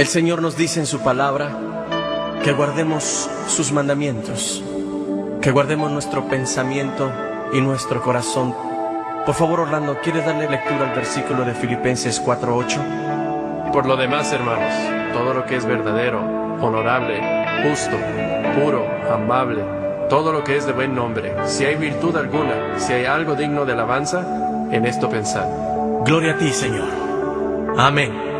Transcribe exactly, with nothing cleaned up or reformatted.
El Señor nos dice en su palabra que guardemos sus mandamientos, que guardemos nuestro pensamiento y nuestro corazón. Por favor, Orlando, ¿quieres darle lectura al versículo de Filipenses cuatro ocho? Por lo demás, hermanos, todo lo que es verdadero, honorable, justo, puro, amable, todo lo que es de buen nombre, si hay virtud alguna, si hay algo digno de alabanza, en esto pensad. Gloria a ti, Señor. Amén.